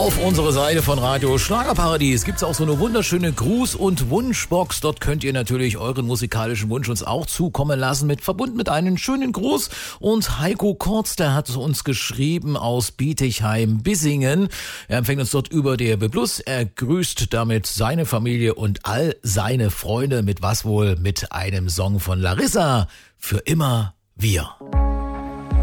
Auf unserer Seite von Radio Schlagerparadies gibt's auch so eine wunderschöne Gruß- und Wunschbox. Dort könnt ihr natürlich euren musikalischen Wunsch uns auch zukommen lassen, verbunden mit einem schönen Gruß. Und Heiko Kurz, der hat uns geschrieben aus Bietigheim-Bissingen. Er empfängt uns dort über DRB Plus. Er grüßt damit seine Familie und all seine Freunde mit was wohl? Mit einem Song von Larissa, Für immer wir.